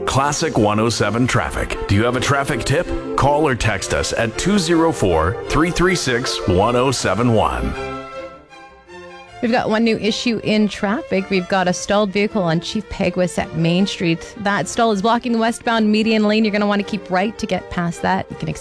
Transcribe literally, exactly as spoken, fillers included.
Classic one oh seven Traffic. Do you have a traffic tip? Call or text us at two oh four, three three six, one oh seven one. We've got one new issue in traffic. We've got a stalled vehicle on Chief Peguis at Main Street. That stall is blocking the westbound median lane. You're going to want to keep right to get past that. You can